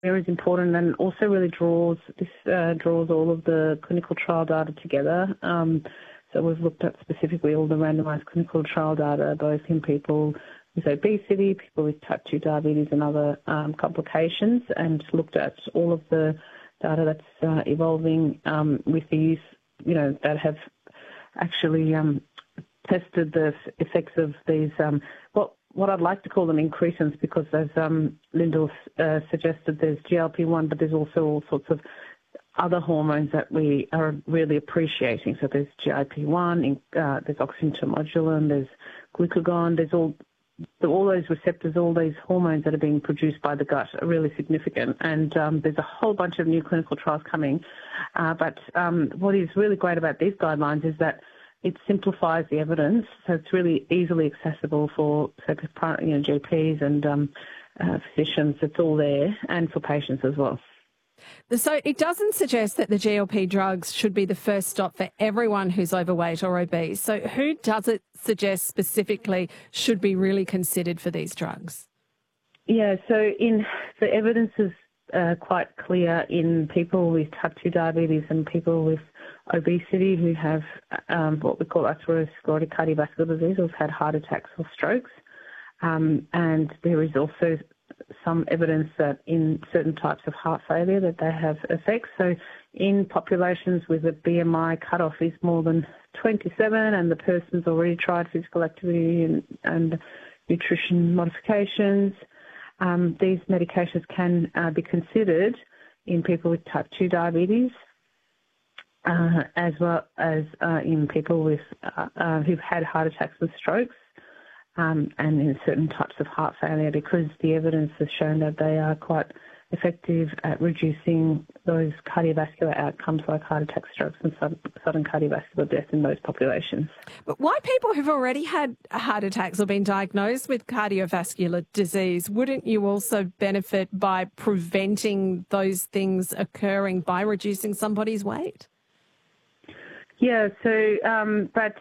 is important and also really draws all of the clinical trial data together. So we've looked at specifically all the randomised clinical trial data, both in people with obesity, people with type 2 diabetes and other complications, and looked at all of the data that's evolving with the use, that have actually tested the effects of these, what I'd like to call them incretins, because as Lyndall suggested, there's GLP-1, but there's also all sorts of other hormones that we are really appreciating. So there's GLP-1, there's oxyntomodulin, there's glucagon, there's all those receptors, all these hormones that are being produced by the gut are really significant. And there's a whole bunch of new clinical trials coming. But what is really great about these guidelines is that it simplifies the evidence, so it's really easily accessible for GPs and physicians. It's all there, and for patients as well. So it doesn't suggest that the GLP drugs should be the first stop for everyone who's overweight or obese. So who does it suggest specifically should be really considered for these drugs? Yeah, so the evidence is quite clear in people with type 2 diabetes and people with obesity who have what we call atherosclerotic cardiovascular disease, or have had heart attacks or strokes. And there is also some evidence that in certain types of heart failure that they have effects. So in populations with a BMI cutoff is more than 27 and the person's already tried physical activity and nutrition modifications, these medications can be considered in people with type 2 diabetes, as well as in people with who've had heart attacks and strokes, and in certain types of heart failure, because the evidence has shown that they are quite effective at reducing those cardiovascular outcomes like heart attacks, strokes and sudden cardiovascular death in those populations. But why people who've already had heart attacks or been diagnosed with cardiovascular disease, wouldn't you also benefit by preventing those things occurring by reducing somebody's weight? Yeah, so but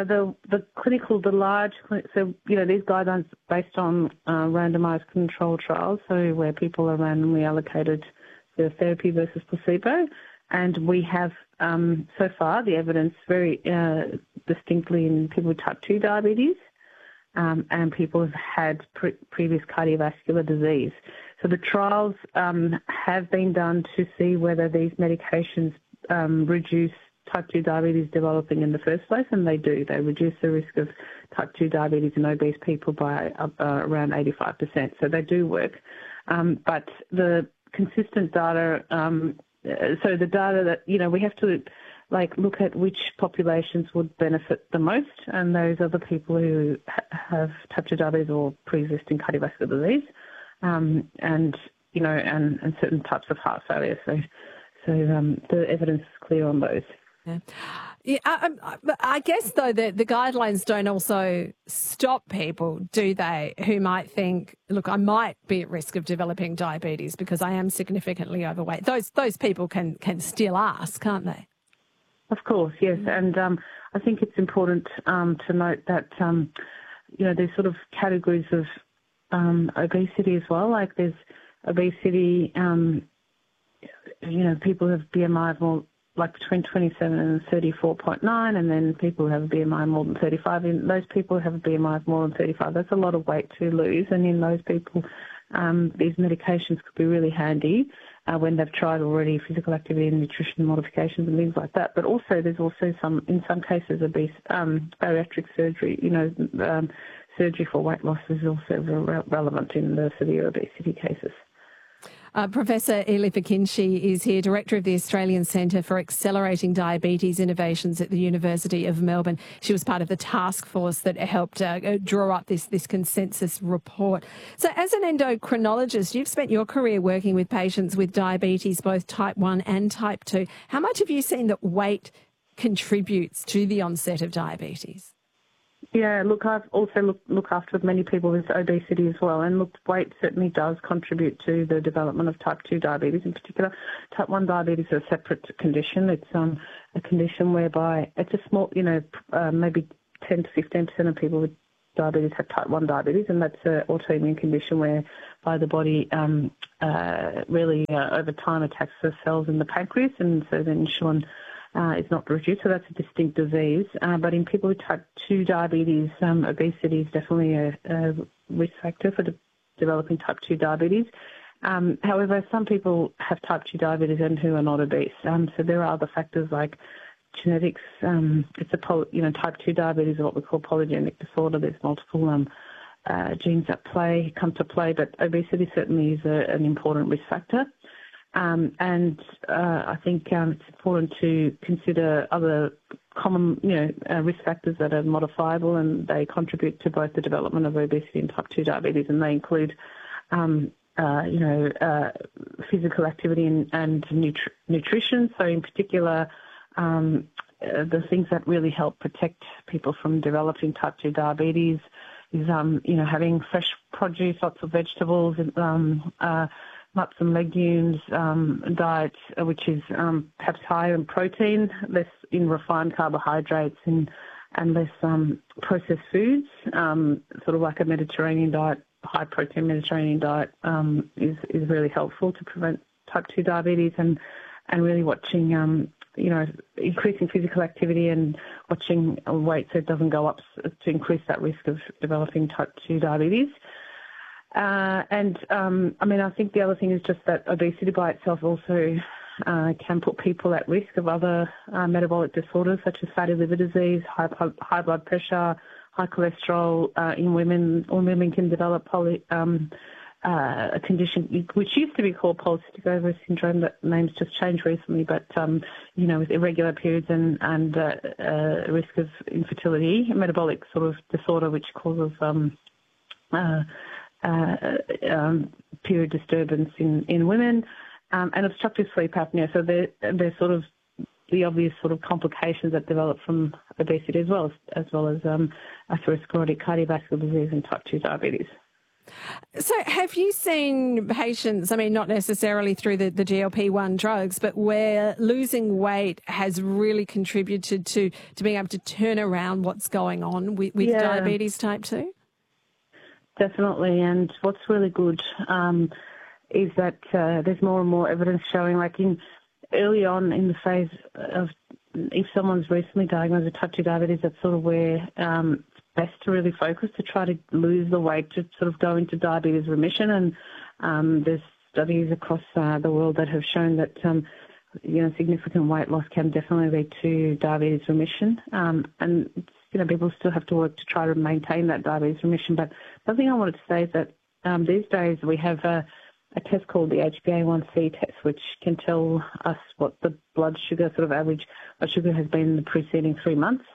these guidelines are based on randomised control trials, so where people are randomly allocated the therapy versus placebo, and we have so far the evidence very distinctly in people with type 2 diabetes and people who've had previous cardiovascular disease. So the trials have been done to see whether these medications reduce type 2 diabetes developing in the first place, and they do. They reduce the risk of type 2 diabetes in obese people by around 85%. So they do work. But the consistent data, so the data that, we have to look at which populations would benefit the most, and those are the people who have type 2 diabetes or pre-existing cardiovascular disease, and certain types of heart failure. So the evidence is clear on those. Yeah. I guess, though, the guidelines don't also stop people, do they, who might think, look, I might be at risk of developing diabetes because I am significantly overweight. Those people can still ask, can't they? Of course, yes. And I think it's important to note that, there's sort of categories of obesity as well. Like there's obesity, people who have BMI of more between 27 and 34.9, and then people who have a BMI more than 35. In those people who have a BMI of more than 35, that's a lot of weight to lose. And in those people, these medications could be really handy when they've tried already physical activity and nutrition modifications and things like that. But also, there's also in some cases, bariatric surgery. Surgery for weight loss is also relevant in the severe obesity cases. Professor Elif Ekinci is here, Director of the Australian Centre for Accelerating Diabetes Innovations at the University of Melbourne. She was part of the task force that helped draw up this consensus report. So as an endocrinologist, you've spent your career working with patients with diabetes, both type 1 and type 2. How much have you seen that weight contributes to the onset of diabetes? Yeah, look, I've also looked after many people with obesity as well, and weight certainly does contribute to the development of type 2 diabetes in particular. Type 1 diabetes is a separate condition. It's a condition whereby it's a small, maybe 10 to 15% of people with diabetes have type 1 diabetes, and that's an autoimmune condition where by the body really over time attacks the cells in the pancreas, and so then insulin is not produced. So that's a distinct disease. But in people with type 2 diabetes, obesity is definitely a risk factor for developing type 2 diabetes. However, some people have type 2 diabetes and who are not obese. So there are other factors like genetics. Type 2 diabetes is what we call polygenic disorder. There's multiple genes that come to play, but obesity certainly is an important risk factor. I think it's important to consider other common, risk factors that are modifiable, and they contribute to both the development of obesity and type 2 diabetes, and they include, physical activity and nutrition. So in particular, the things that really help protect people from developing type 2 diabetes is, having fresh produce, lots of vegetables, nuts and legumes, diet which is perhaps higher in protein, less in refined carbohydrates, and less processed foods, sort of like a Mediterranean diet, high protein Mediterranean diet is really helpful to prevent type 2 diabetes, and really watching, increasing physical activity and watching weight so it doesn't go up to increase that risk of developing type 2 diabetes. I think the other thing is just that obesity by itself also can put people at risk of other metabolic disorders such as fatty liver disease, high blood pressure, high cholesterol in women. Or women can develop a condition which used to be called polycystic ovary syndrome. That name's just changed recently, but with irregular periods and risk of infertility, a metabolic sort of disorder which causes period disturbance in women, and obstructive sleep apnea. So they're sort of the obvious sort of complications that develop from obesity, as well as atherosclerotic cardiovascular disease and type 2 diabetes. So have you seen patients, not necessarily through the GLP-1 drugs, but where losing weight has really contributed to being able to turn around what's going on with diabetes type 2? Definitely, and what's really good is that there's more and more evidence showing, like early on in the phase of, if someone's recently diagnosed with type 2 diabetes, that's sort of where it's best to really focus to try to lose the weight to sort of go into diabetes remission. And there's studies across the world that have shown that significant weight loss can definitely lead to diabetes remission. And people still have to work to try to maintain that diabetes remission. But the thing I wanted to say is that these days we have a test called the HbA1c test, which can tell us what the blood sugar, sort of average blood sugar, has been in the preceding 3 months.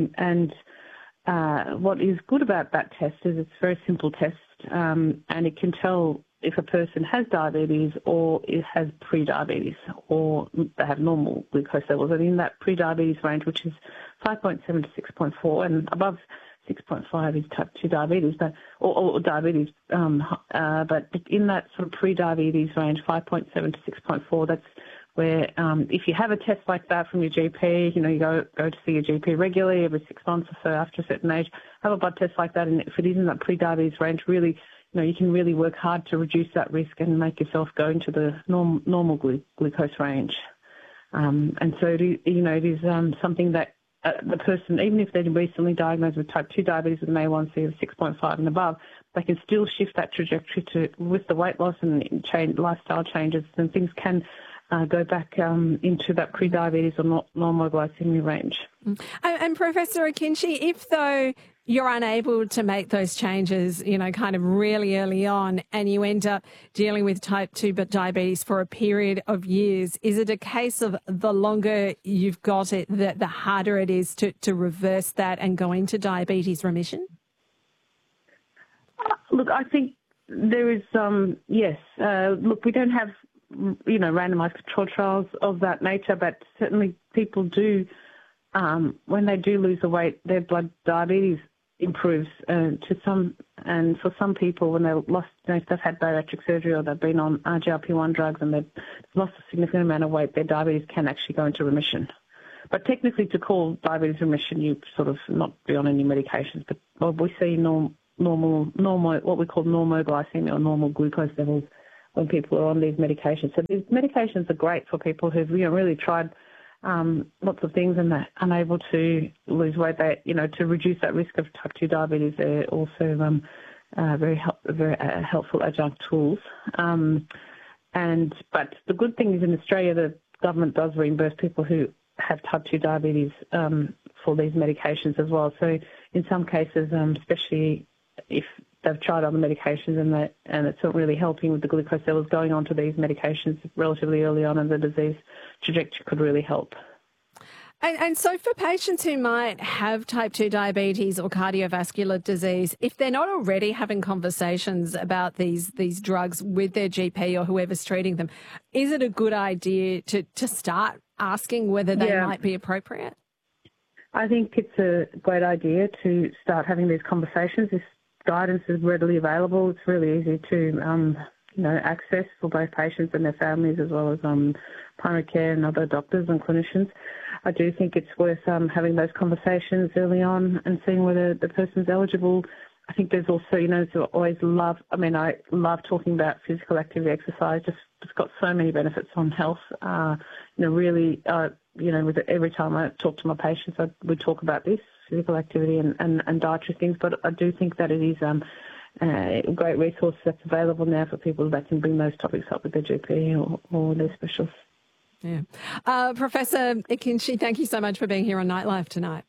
What is good about that test is it's a very simple test, and it can tell if a person has diabetes or it has pre-diabetes, or they have normal glucose levels. And in that pre-diabetes range, which is 5.7 to 6.4, and above 6.5 is type 2 diabetes, or diabetes. But in that sort of pre-diabetes range, 5.7 to 6.4, that's where if you have a test like that from your GP, you go to see your GP regularly every 6 months or so after a certain age, have a blood test like that, and if it is in that pre-diabetes range, really, you can really work hard to reduce that risk and make yourself go into the normal glucose range. And so it is something that the person, even if they're recently diagnosed with type 2 diabetes with an A1C of 6.5 and above, they can still shift that trajectory with the weight loss and lifestyle changes, and things can go back into that pre-diabetes or normal glycemia range. And Professor Akinci, if though you're unable to make those changes, kind of really early on, and you end up dealing with type 2 diabetes for a period of years, is it a case of the longer you've got it, the harder it is to reverse that and go into diabetes remission? Look, I think there is, yes. Look, we don't have, randomised control trials of that nature, but certainly people do, when they do lose the weight, their blood diabetes improves to some, and for some people when they've lost, if they've had bariatric surgery or they've been on GLP-1 drugs and they've lost a significant amount of weight, their diabetes can actually go into remission. But technically, to call diabetes remission, you sort of not be on any medications. But we see what we call normoglycemia or normal glucose levels when people are on these medications. So these medications are great for people who've really tried lots of things and they're unable to lose weight. They, to reduce that risk of type 2 diabetes, they're also very helpful adjunct tools. But the good thing is in Australia, the government does reimburse people who have type 2 diabetes for these medications as well. So in some cases, especially if they've tried other medications and it's not really helping with the glucose levels, going on to these medications relatively early on in the disease trajectory could really help. And so for patients who might have type 2 diabetes or cardiovascular disease, if they're not already having conversations about these drugs with their GP or whoever's treating them, is it a good idea to start asking whether they might be appropriate? I think it's a great idea to start having these conversations. This guidance is readily available. It's really easy to access for both patients and their families, as well as primary care and other doctors and clinicians. I do think it's worth having those conversations early on and seeing whether the person's eligible. I think there's also, I love talking about physical activity, exercise. It's got so many benefits on health. With every time I talk to my patients, we talk about this, physical activity and dietary things. But I do think that it is a great resource that's available now for people that can bring those topics up with their GP or their specialist. Yeah. Professor Ekinci, thank you so much for being here on Nightlife tonight.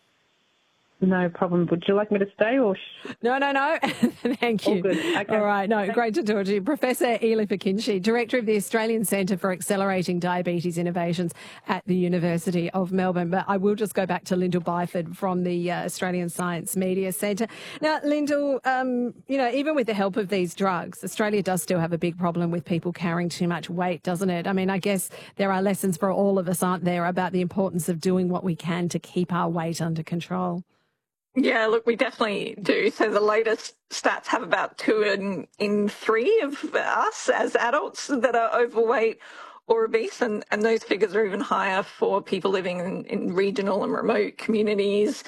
No problem. Would you like me to stay or? No. Thank you. All good. Okay. All right. No, great to talk to you. Professor Elif Ekinci, Director of the Australian Centre for Accelerating Diabetes Innovations at the University of Melbourne. But I will just go back to Lyndall Byford from the Australian Science Media Centre. Now, Lyndall, even with the help of these drugs, Australia does still have a big problem with people carrying too much weight, doesn't it? I mean, I guess there are lessons for all of us, aren't there, about the importance of doing what we can to keep our weight under control. Yeah, look, we definitely do. So the latest stats have about 2 in 3 of us as adults that are overweight or obese, and those figures are even higher for people living in regional and remote communities.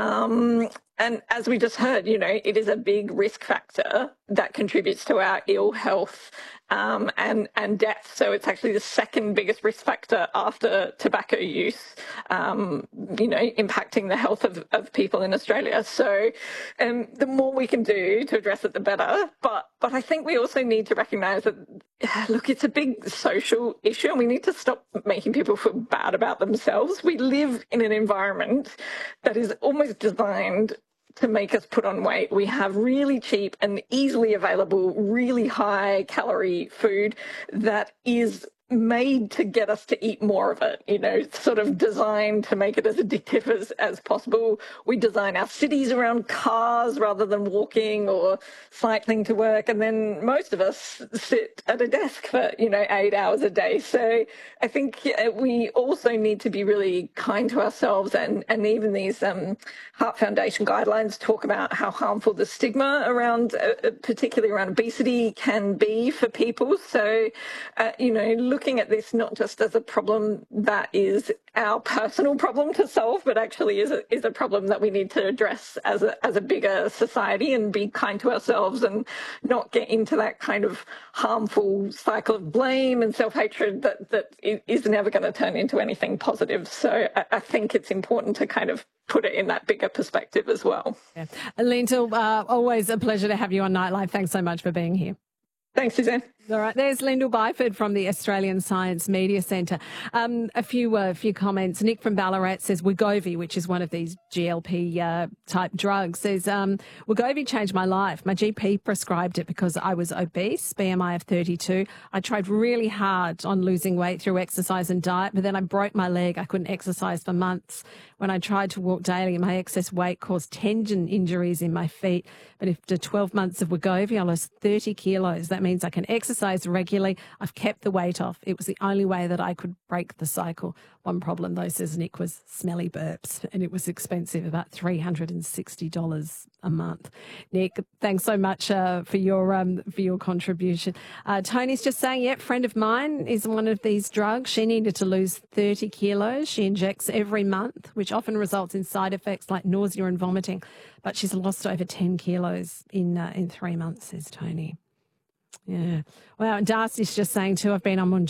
And as we just heard, it is a big risk factor that contributes to our ill health and death. So it's actually the second biggest risk factor after tobacco use, impacting the health of people in Australia. So the more we can do to address it, the better. But I think we also need to recognise that, look, it's a big social issue and we need to stop making people feel bad about themselves. We live in an environment that is almost designed to make us put on weight. We have really cheap and easily available, really high calorie food that is made to get us to eat more of it, sort of designed to make it as addictive as possible. We design our cities around cars rather than walking or cycling to work. And then most of us sit at a desk for, 8 hours a day. So I think we also need to be really kind to ourselves, and even these Heart Foundation guidelines talk about how harmful the stigma around, particularly around obesity, can be for people. So, looking at this not just as a problem that is our personal problem to solve, but actually is a problem that we need to address as a bigger society, and be kind to ourselves and not get into that kind of harmful cycle of blame and self-hatred that is never going to turn into anything positive. So I think it's important to kind of put it in that bigger perspective as well. Yeah. Lyndall, always a pleasure to have you on Nightlife. Thanks so much for being here. Thanks, Suzanne. All right, there's Lyndall Byford from the Australian Science Media Centre. A few comments. Nick from Ballarat says Wegovy, which is one of these GLP type drugs, says Wegovy changed my life. My GP prescribed it because I was obese, BMI of 32. I tried really hard on losing weight through exercise and diet, but then I broke my leg. I couldn't exercise for months. When I tried to walk daily, my excess weight caused tendon injuries in my feet. But after 12 months of Wegovy, I lost 30 kilos. That means I can exercise exercised regularly. I've kept the weight off. It was the only way that I could break the cycle. One problem, though, says Nick, was smelly burps, and it was expensive, about $360 a month. Nick, thanks so much for your contribution. Tony's just saying, yep, friend of mine is on one of these drugs. She needed to lose 30 kilos. She injects every month, which often results in side effects like nausea and vomiting. But she's lost over 10 kilos in 3 months, says Tony. Yeah. Well, and Darcy's just saying too, I've been on